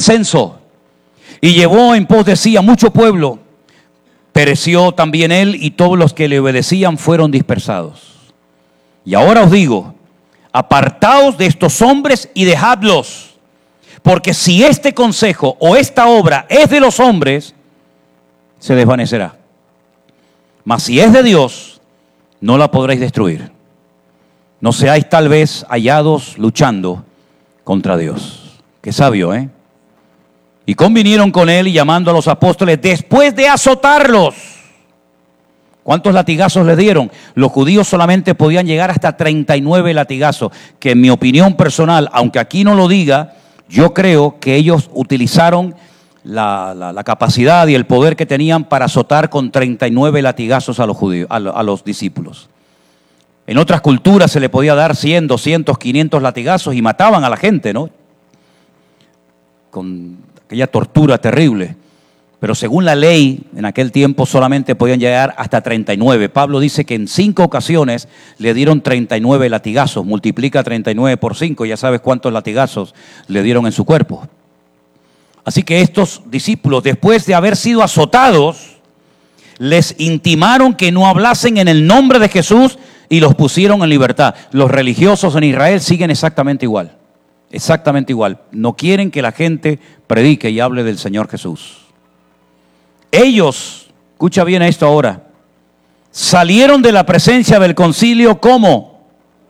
censo y llevó en pos de sí a mucho pueblo. Pereció también él y todos los que le obedecían fueron dispersados. Y ahora os digo, apartaos de estos hombres y dejadlos, porque si este consejo o esta obra es de los hombres, se desvanecerá. Mas si es de Dios, no la podréis destruir. No seáis tal vez hallados luchando contra Dios. Qué sabio, ¿eh? Y convinieron con él y llamando a los apóstoles después de azotarlos. ¿Cuántos latigazos les dieron? Los judíos solamente podían llegar hasta 39 latigazos, que en mi opinión personal, aunque aquí no lo diga, yo creo que ellos utilizaron la capacidad y el poder que tenían para azotar con 39 latigazos a los judíos, a los discípulos. En otras culturas se le podía dar 100, 200, 500 latigazos y mataban a la gente, ¿no? Con aquella tortura terrible. Pero según la ley, en aquel tiempo solamente podían llegar hasta 39. Pablo dice que en 5 ocasiones le dieron 39 latigazos. Multiplica 39 por 5, ya sabes cuántos latigazos le dieron en su cuerpo. Así que estos discípulos, después de haber sido azotados, les intimaron que no hablasen en el nombre de Jesús y los pusieron en libertad. Los religiosos en Israel siguen exactamente igual. Exactamente igual. No quieren que la gente predique y hable del Señor Jesús. Ellos, escucha bien esto ahora, salieron de la presencia del concilio ¿cómo?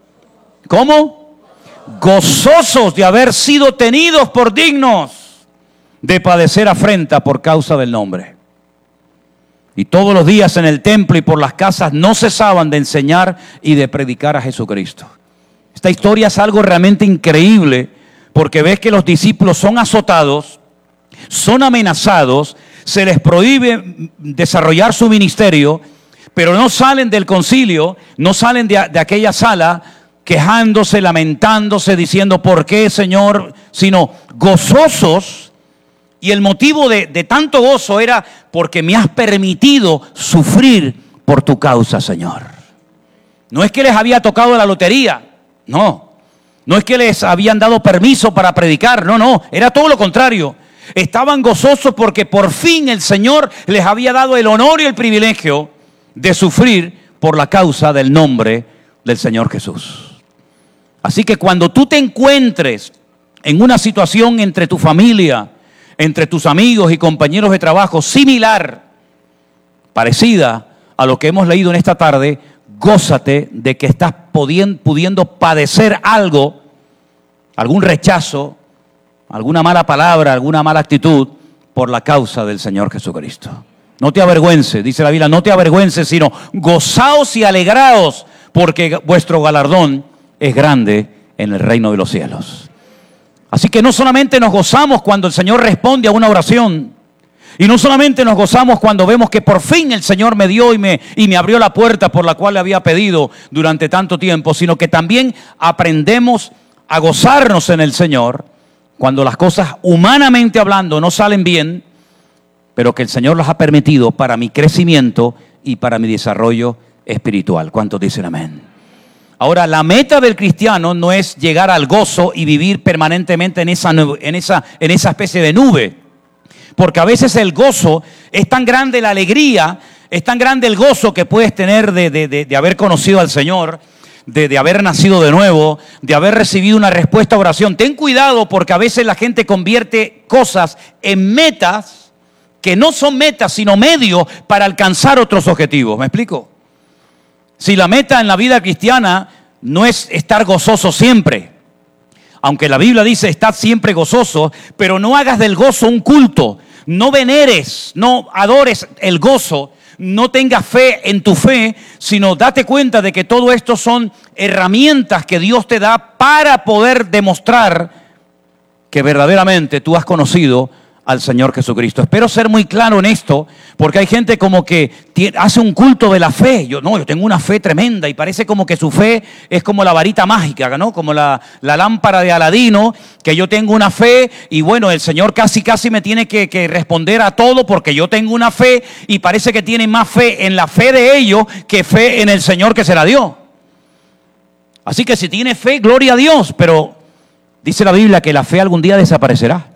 ¿Cómo? Gozosos de haber sido tenidos por dignos de padecer afrenta por causa del nombre. Y todos los días en el templo y por las casas no cesaban de enseñar y de predicar a Jesucristo. Esta historia es algo realmente increíble, porque ves que los discípulos son azotados, son amenazados, se les prohíbe desarrollar su ministerio, pero no salen del concilio, no salen de aquella sala quejándose, lamentándose, diciendo ¿por qué, Señor? Sino gozosos, y el motivo de tanto gozo era porque me has permitido sufrir por tu causa, Señor. No es que les había tocado la lotería, no es que les habían dado permiso para predicar, no, era todo lo contrario. Estaban gozosos porque por fin el Señor les había dado el honor y el privilegio de sufrir por la causa del nombre del Señor Jesús. Así que cuando tú te encuentres en una situación entre tu familia, entre tus amigos y compañeros de trabajo similar, parecida a lo que hemos leído en esta tarde, gózate de que estás pudiendo padecer algo, algún rechazo, alguna mala palabra, alguna mala actitud por la causa del Señor Jesucristo. No te avergüences, dice la Biblia, no te avergüences, sino gozaos y alegraos, porque vuestro galardón es grande en el reino de los cielos. Así que no solamente nos gozamos cuando el Señor responde a una oración, y no solamente nos gozamos cuando vemos que por fin el Señor me dio y me abrió la puerta por la cual le había pedido durante tanto tiempo, sino que también aprendemos a gozarnos en el Señor cuando las cosas humanamente hablando no salen bien, pero que el Señor las ha permitido para mi crecimiento y para mi desarrollo espiritual. ¿Cuántos dicen amén? Ahora, la meta del cristiano no es llegar al gozo y vivir permanentemente en esa especie de nube. Porque a veces el gozo es tan grande, la alegría, es tan grande el gozo que puedes tener de haber conocido al Señor, de haber nacido de nuevo, de haber recibido una respuesta a oración. Ten cuidado porque a veces la gente convierte cosas en metas que no son metas, sino medios para alcanzar otros objetivos. ¿Me explico? Si la meta en la vida cristiana no es estar gozoso siempre, aunque la Biblia dice estad siempre gozoso, pero no hagas del gozo un culto, no veneres, no adores el gozo, no tengas fe en tu fe, sino date cuenta de que todo esto son herramientas que Dios te da para poder demostrar que verdaderamente tú has conocido al Señor Jesucristo. Espero ser muy claro en esto, porque hay gente como que hace un culto de la fe. Yo tengo una fe tremenda y parece como que su fe es como la varita mágica, ¿no? Como la lámpara de Aladino, que yo tengo una fe y bueno, el Señor casi me tiene que responder a todo porque yo tengo una fe, y parece que tienen más fe en la fe de ellos que fe en el Señor que se la dio. Así que si tiene fe, gloria a Dios, pero dice la Biblia que la fe algún día desaparecerá.